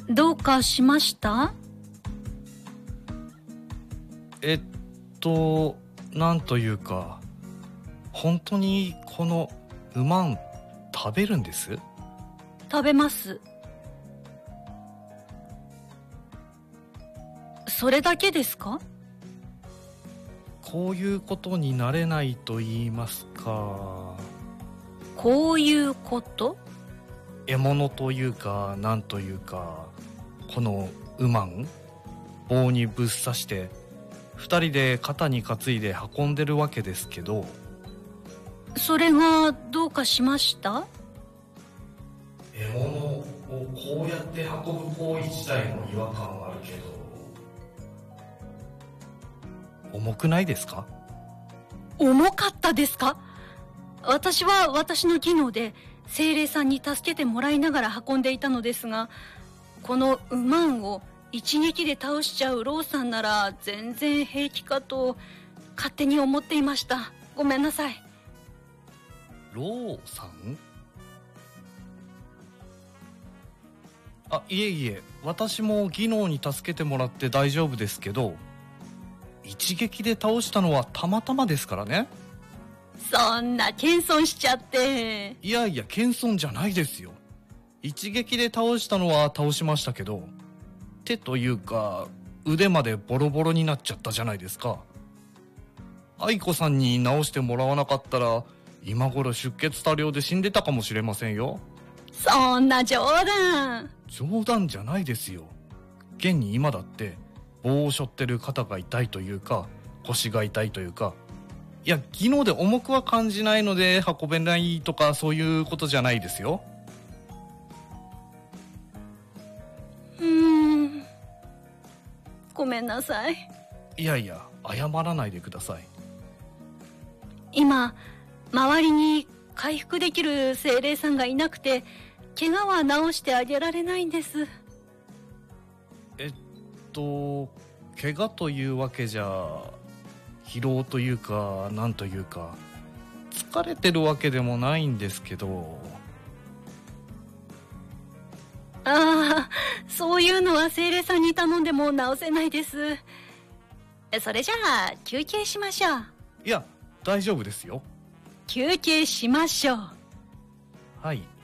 どうかしました？ なんというか、本当にこのうまん食べるんです？ 食べます。それだけですか？ こういうことになれないと言いますか、 こういうこと？ 獲物というかなんというか、このうまん棒にぶっ刺して二人で肩に担いで運んでるわけですけど、 それがどうかしました？ 獲物をこうやって運ぶ行為自体も違和感はあるけど、重くないですか？ 重かったですか？私は私の技能で精霊さんに助けてもらいながら運んでいたのですが、このウマンを一撃で倒しちゃうローさんなら全然平気かと勝手に思っていました。ごめんなさい。 ローさん？いえいえ、私も技能に助けてもらって大丈夫ですけど、一撃で倒したのはたまたまですからね。 そんな謙遜しちゃって。 いやいや、謙遜じゃないですよ。一撃で倒したのは倒しましたけど、手というか腕までボロボロになっちゃったじゃないですか。愛子さんに治してもらわなかったら今頃出血多量で死んでたかもしれませんよ。 そんな冗談。 冗談じゃないですよ。現に今だって棒を背負ってる肩が痛いというか腰が痛いというか、いや技能で重くは感じないので運べないとかそういうことじゃないですよ。 ごめんなさい。 いやいや、謝らないでください。 今周りに回復できる精霊さんがいなくて怪我は治してあげられないんです。 怪我というわけじゃ、疲労というかなんというか疲れてるわけでもないんですけど。 ああ、そういうのは精霊さんに頼んでも治せないです。それじゃあ休憩しましょう。 いや、大丈夫ですよ。 休憩しましょう。 はい。